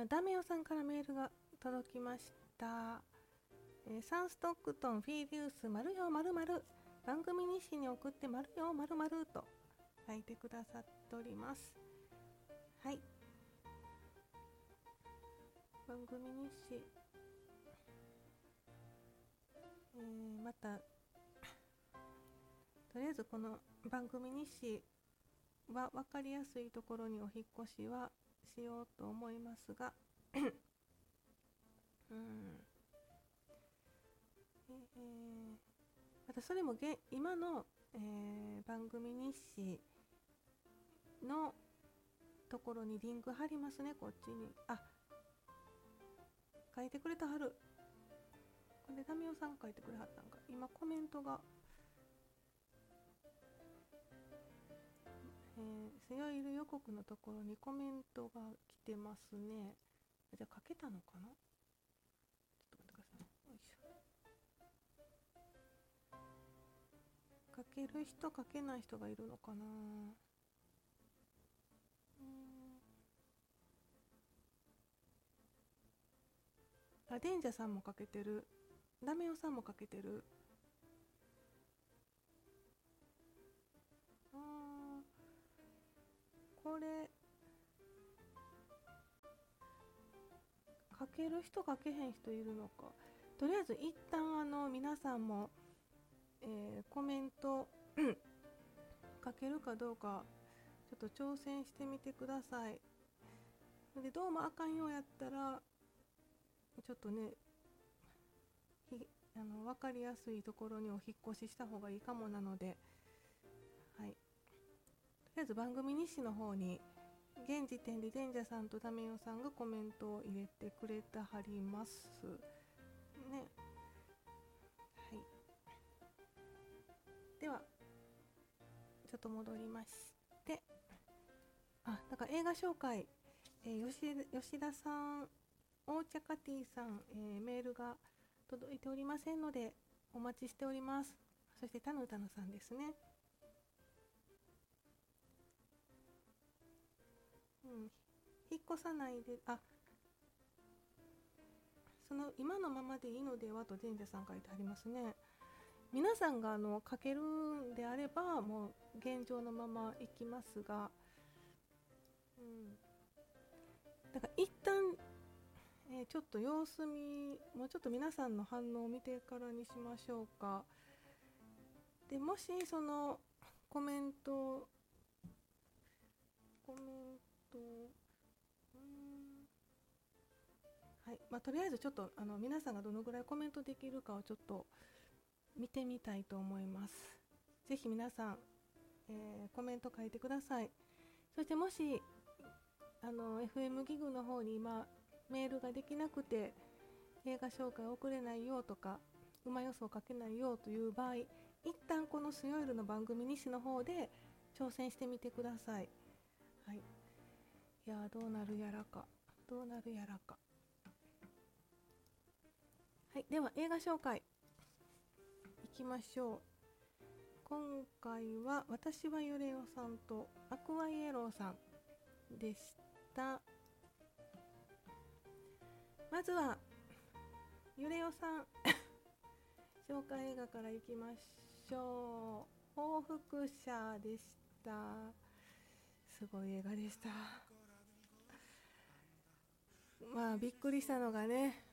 はダメヨさんからメールが届きました。サンストックトンフィーリウス丸よ丸々番組日誌に送って丸よ丸々と書いてくださっております。はい、番組日誌、またとりあえずこの番組日誌は分かりやすいところにお引っ越しはしようと思いますがまたそれも今の、番組日誌のところにリンク貼りますね。こっちに書いてくれたはる。これダミオさん書いてくれはったんか。今コメントが、強いる予告のところにコメントが来てますね。じゃあ書けたのかな。ちょっと待ってください。よいしょ。書ける人書けない人がいるのかな。デンジャさんも書けてる。ダメオさんも書けてる。これ書ける人書けへん人いるのか。とりあえず一旦皆さんも、コメント書けるかどうかちょっと挑戦してみてください。でどうもあかんようやったらちょっとね分かりやすいところにお引っ越しした方がいいかもなので、はい、とりあえず番組日誌の方に現時点でデンジャさんとダメヨさんがコメントを入れてくれたはりますね。はい、ではちょっと戻りまして、だから映画紹介、吉田さん、オーチャカティさん、メールが届いておりませんのでお待ちしております。そしてタヌタヌさんですね。引っ越さないで、その今のままでいいのではとデンジャさん書いてありますね。皆さんが書けるんであればもう現状のままいきますが、だから一旦、ちょっと様子見、もうちょっと皆さんの反応を見てからにしましょうか。でもしそのコメントはい、とりあえずちょっと皆さんがどのぐらいコメントできるかをちょっと見てみたいと思います。ぜひ皆さん、コメント書いてください。そしてもしFM ギグの方に今メールができなくて映画紹介送れないよとか馬予想書けないよという場合、一旦このスヨイルの番組日誌の方で挑戦してみてください。はい、いやどうなるやらか。はい、では映画紹介いきましょう。今回は私はヨレオさんとアクアイエローさんでした。まずはヨレオさん紹介映画からいきましょう。報復者でした。すごい映画でした。びっくりしたのがね、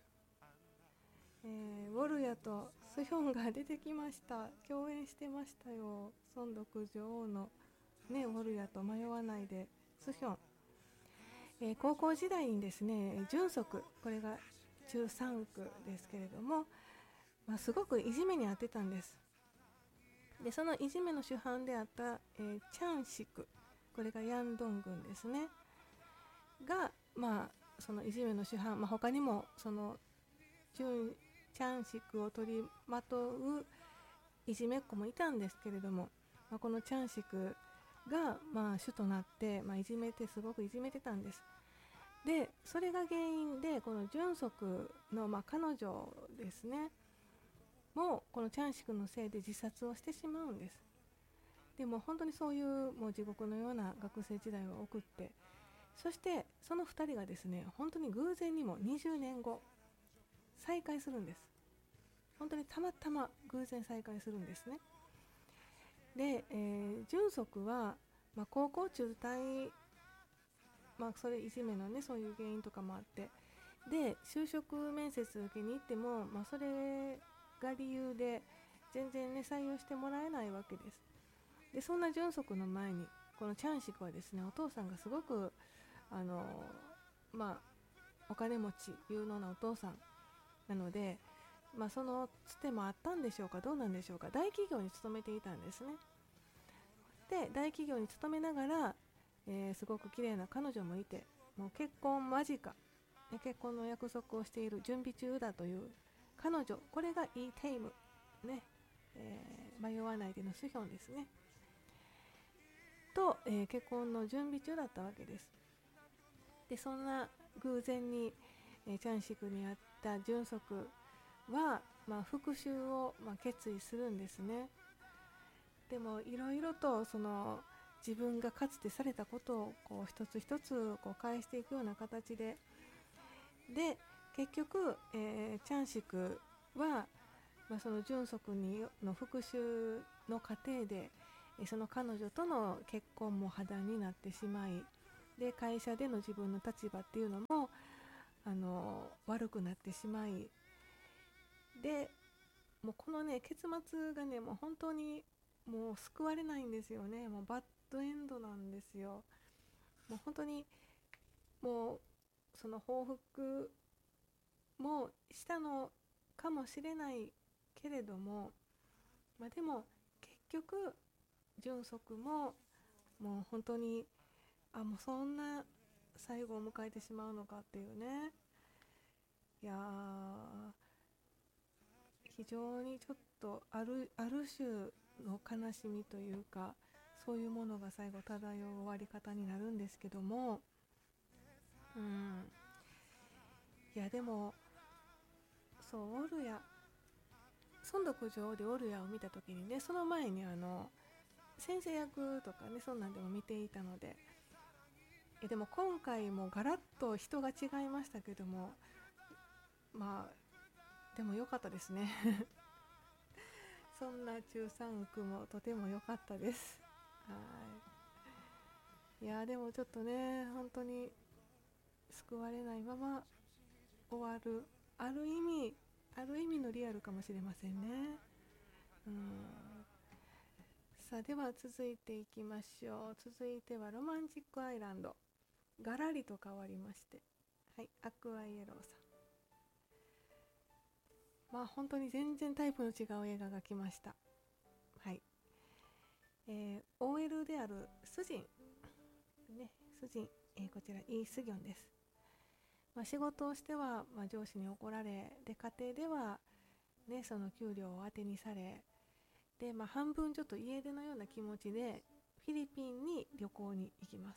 ウォルヤとスヒョンが出てきました。共演してましたよ。孫徳女王の、ウォルヤと迷わないでスヒョン、高校時代にですね、純則、これが中3区ですけれども、すごくいじめに遭ってたんです。でそのいじめの主犯であった、チャンシク、これがヤンドン軍ですねが、そのいじめの主犯、他にもそのチャンシクを取りまとういじめっ子もいたんですけれども、このチャンシクが主となって、すごくいじめてたんです。でそれが原因でこの純則の、彼女ですねもうこのチャンシクのせいで自殺をしてしまうんです。でも本当にそういうもう地獄のような学生時代を送って、 そしてその2人がですね、本当に偶然にも20年後再会するんです。本当にたまたま偶然再会するんですね。で、純則は、高校中退、それいじめのね、そういう原因とかもあって、で就職面接受けに行っても、それが理由で全然ね採用してもらえないわけです。でそんな純則の前にこのチャンシクはですね、お父さんがすごくあのお金持ち有能なお父さんなので、そのつてもあったんでしょうか、どうなんでしょうか、大企業に勤めていたんですね。で大企業に勤めながら、すごく綺麗な彼女もいて、もう結婚間近、結婚の約束をしている準備中だという彼女、これがイ・テイムね、迷わないでのスヒョンですねと、結婚の準備中だったわけです。でそんな偶然に、チャンシクにあった純則は、復讐を、決意するんですね。でもいろいろとその自分がかつてされたことをこう一つ一つこう返していくような形で、結局、チャンシクは、その純則にの復讐の過程で、その彼女との結婚も破談になってしまい、で会社での自分の立場っていうのも悪くなってしまい、でもうこのね結末がね、もう本当にもう救われないんですよね。もうバッドエンドなんですよ。もう本当にもうその報復もしたのかもしれないけれども、でも結局純則ももう本当にもうそんな最後を迎えてしまうのかっていうね。いや非常にちょっとある種の悲しみというか、そういうものが最後漂う終わり方になるんですけども、いやでもそうオルヤ孫徳女王でオルヤを見た時にね、その前に先生役とかね、そんなんでも見ていたので、でも今回もガラッと人が違いましたけども、でも良かったですねそんな中産区もとても良かったです。はい、いやでもちょっとね、本当に救われないまま終わる、ある意味のリアルかもしれませんね。さあでは続いていきましょう。続いてはロマンチックアイランド、ガラリと変わりまして、はい、アクアイエローさん。本当に全然タイプの違う映画が来ました。はい、OL であるスジンね、こちらイ・スギョンです。仕事をしては、上司に怒られ、で家庭では、ね、その給料を当てにされ、で、半分ちょっと家出のような気持ちでフィリピンに旅行に行きます。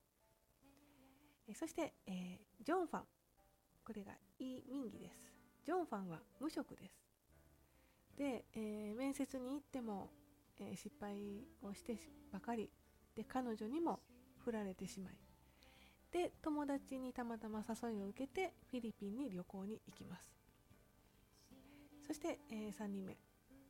そして、ジョンファン、これがイ・ミンギです。ジョンファンは無職です。で、面接に行っても、失敗をしてばかりで、彼女にも振られてしまい、で友達にたまたま誘いを受けてフィリピンに旅行に行きます。そして、3人目、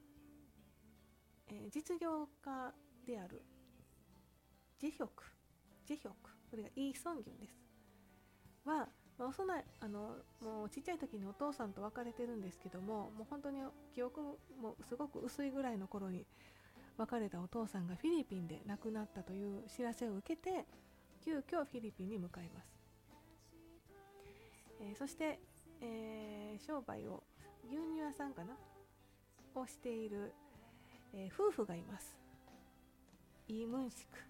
実業家であるジェヒョク、これがイ・ソンギュンです。は、もうちっちゃい時にお父さんと別れてるんですけども、もう本当に記憶もすごく薄いぐらいの頃に別れたお父さんがフィリピンで亡くなったという知らせを受けて、急遽フィリピンに向かいます。そして、商売を牛乳屋さんかなをしている、夫婦がいます。イ・ムンシク。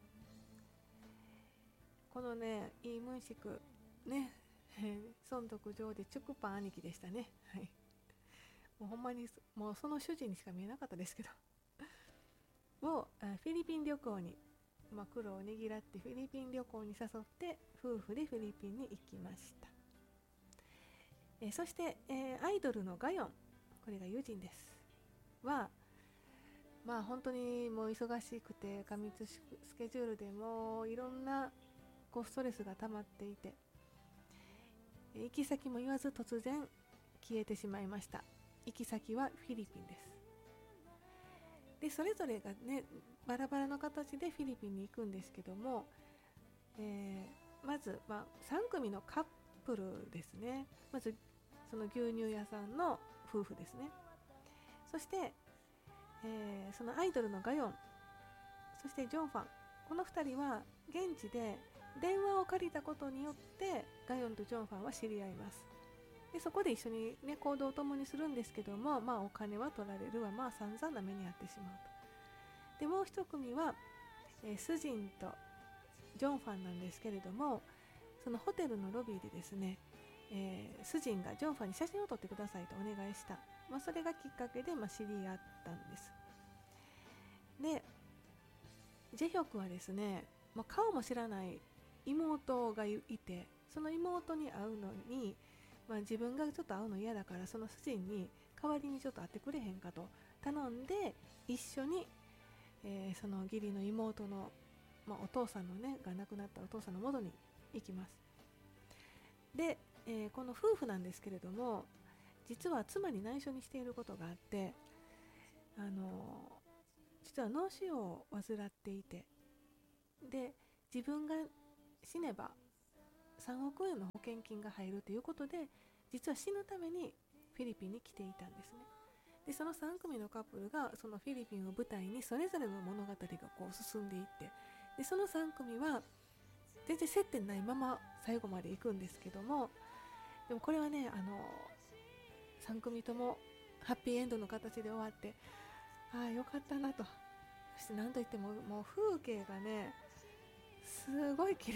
このねイ・ムンシクね、孫徳上でチュクパン兄貴でしたね。はい、もうほんまにもうその主人にしか見えなかったですけどをフィリピン旅行に、苦労をねぎらってフィリピン旅行に誘って夫婦でフィリピンに行きました。そして、アイドルのガヨン、これがユジンです。は本当にもう忙しくて過密スケジュールでもういろんな構ストレスが溜まっていて、行き先も言わず突然消えてしまいました。行き先はフィリピンです。でそれぞれがねバラバラの形でフィリピンに行くんですけども、まず、3組のカップルですね。まずその牛乳屋さんの夫婦ですね。そして、そのアイドルのガヨン、そしてジョンファン、この2人は現地で電話を借りたことによってガヨンとジョンファンは知り合います。でそこで一緒に、ね、行動を共にするんですけども、お金は取られるわ、散々な目に遭ってしまうと。でもう一組は、スジンとジョンファンなんですけれども、そのホテルのロビーでですね、スジンがジョンファンに写真を撮ってくださいとお願いした、それがきっかけで、知り合ったんです。でジェヒョクはですね、顔も知らない妹がいて、その妹に会うのに、自分がちょっと会うの嫌だから、そのスジンに代わりにちょっと会ってくれへんかと頼んで、一緒に、その義理の妹の、お父さんのねが亡くなったお父さんの元に行きます。で、この夫婦なんですけれども、実は妻に内緒にしていることがあって、実は脳腫瘍を患っていて、で自分が死ねば3億円の保険金が入るということで、実は死ぬためにフィリピンに来ていたんですね。でその3組のカップルがそのフィリピンを舞台にそれぞれの物語がこう進んでいって、でその3組は全然接点ないまま最後まで行くんですけども、でもこれはね3組ともハッピーエンドの形で終わって、よかったなと。そして何といってももう風景がねすごい綺麗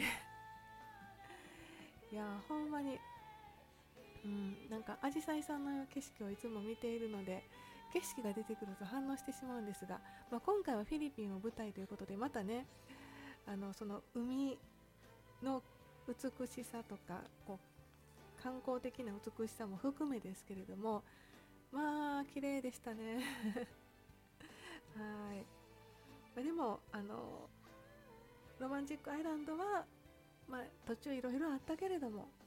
いやほんまに、なんかアジサイさんの景色をいつも見ているので、景色が出てくると反応してしまうんですが、今回はフィリピンを舞台ということで、またねその海の美しさとかこう観光的な美しさも含めですけれども、綺麗でしたねはい、でもロマンチックアイランドは、途中いろいろあったけれども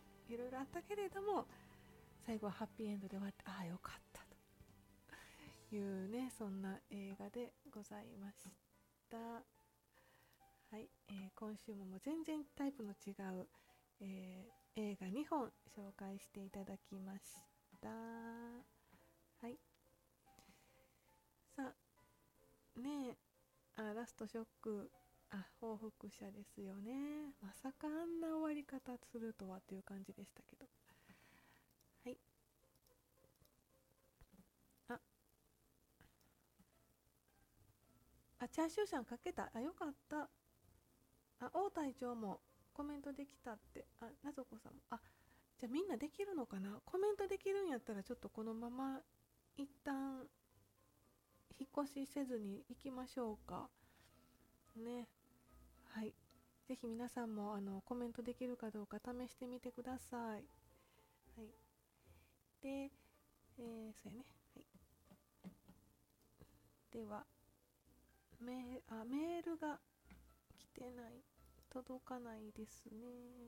最後はハッピーエンドで終わって、よかったというね、そんな映画でございました。はい、今週も全然タイプの違う、映画2本紹介していただきました。はい、さあねラストショック、報復者ですよね。まさかあんな終わり方するとはっていう感じでしたけど、はい、チャーシューさんかけた、よかった。王隊長もコメントできたって、なぞこさんも、じゃあみんなできるのかな。コメントできるんやったらちょっとこのまま一旦引っ越しせずに行きましょうかね。はい、ぜひ皆さんもコメントできるかどうか試してみてください。はい、で、そうやね、はい、ではメールが来てない、届かないですね。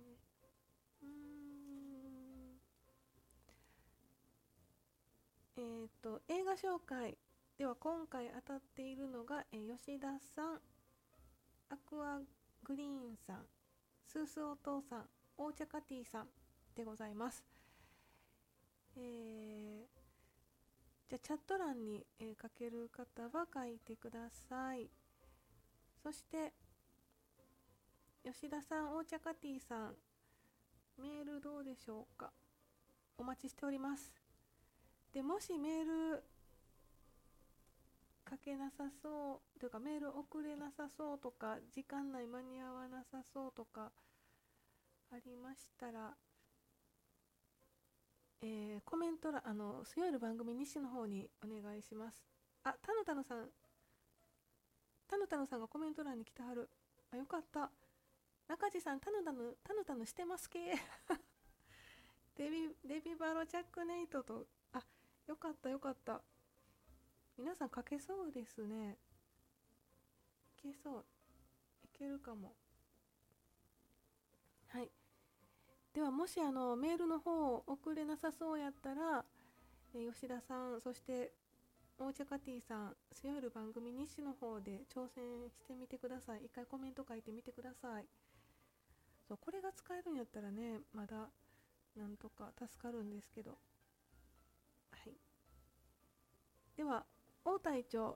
映画紹介では今回当たっているのが、吉田さん、アクアグリーンさん、スースお父さん、オーチャカティさんでございます。じゃあチャット欄に、書ける方は書いてください。そして吉田さん、オーチャカティさん、メールどうでしょうか。お待ちしております。でもしメール書けなさそうというか、メール送れなさそうとか、時間内間に合わなさそうとかありましたら、コメント欄、水曜日の番組西の方にお願いします。タヌタヌさんがコメント欄に来てはる。よかった。中地さん、タヌタヌしてますけデビバロジャックネイトと、よかった皆さん書けそうですね。いけるかも。 ではもしメールの方を送れなさそうやったら、吉田さん、そしてオーチャカティさん、シェアる番組日誌の方で挑戦してみてください。一回コメント書いてみてください。そう、これが使えるんやったらね、まだなんとか助かるんですけど。はい。では、王隊長、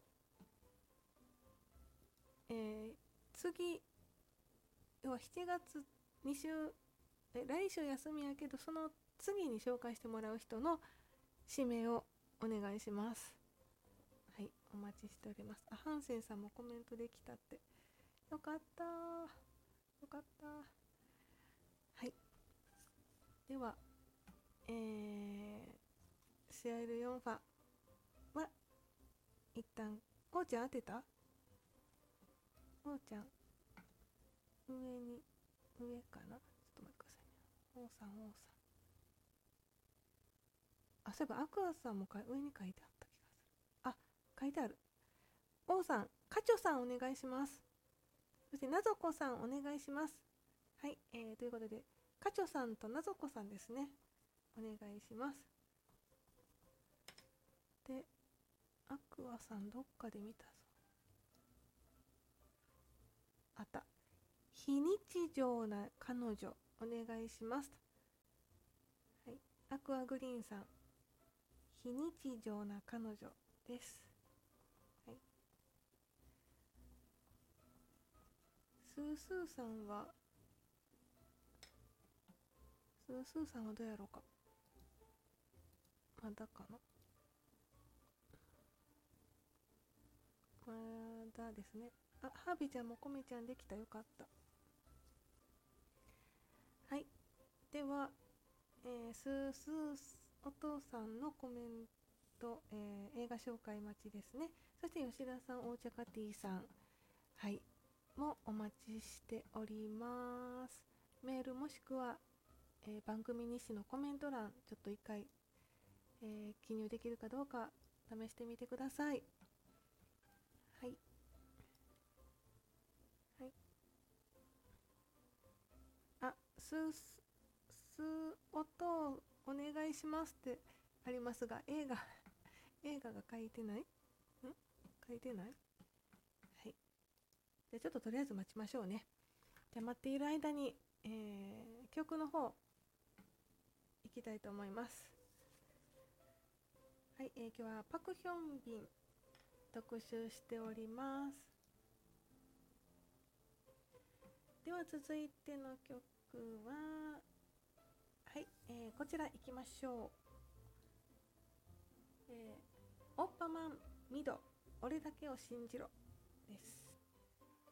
次は7月2週、来週休みやけど、その次に紹介してもらう人の指名をお願いします。はい、お待ちしております。ハンセンさんもコメントできたって。よかった。よかった。はい。では、シアエル4ファは、一旦、おうちゃん当てた？おうちゃん、上に、上かな？ちょっと待ってくださいね。王さん、王さん。あ、そういえばアクアさんも上に書いてあった気がする。あ、書いてある。王さん、カチョさんお願いします。そしてなぞこさんお願いします。はい、ということでカチョさんとなぞこさんですね。お願いします。で、アクアさんどっかで見たぞ。あった。非日常な彼女お願いします。はい、アクアグリーンさん、非日常な彼女です。はい、スースーさんはどうやろうか。まだかな。まだですね。あ、ハービーちゃんもコメちゃんできた。よかった。はい。では、スースーお父さんのコメント、映画紹介待ちですね。そして吉田さん、オーチャカティさん、はい、もお待ちしております。メールもしくは、番組日誌のコメント欄、ちょっと一回、記入できるかどうか試してみてください。はい。はい。あ、スー音お願いしますってありますが、映画が書いてない？書いてない？はい。じゃあちょっととりあえず待ちましょうね。じゃあ待っている間に、曲の方いきたいと思います。はい、今日はパクヒョンビン特集しております。では続いての曲は、はい、こちらいきましょう。オッパマンミド俺だけを信じろです。